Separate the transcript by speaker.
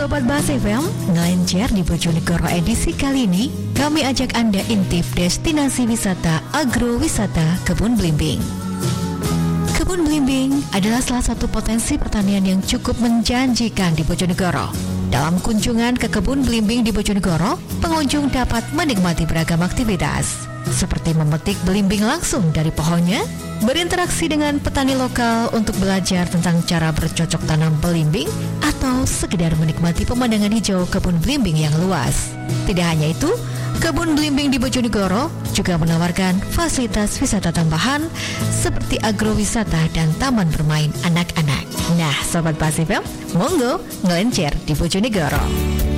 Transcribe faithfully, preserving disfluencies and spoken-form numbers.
Speaker 1: Sobat Bas F M, ngelencер di Bojonegoro edisi kali ini, kami ajak Anda intip destinasi wisata agrowisata Kebun Blimbing. Kebun Blimbing adalah salah satu potensi pertanian yang cukup menjanjikan di Bojonegoro. Dalam kunjungan ke Kebun Blimbing di Bojonegoro, pengunjung dapat menikmati beragam aktivitas, seperti memetik belimbing langsung dari pohonnya, berinteraksi dengan petani lokal untuk belajar tentang cara bercocok tanam belimbing, atau sekedar menikmati pemandangan hijau kebun belimbing yang luas. Tidak hanya itu, Kebun Blimbing di Bojonegoro juga menawarkan fasilitas wisata tambahan seperti agrowisata dan taman bermain anak-anak. Nah, Sobat Bas F M, monggo ngelencер di Bojonegoro.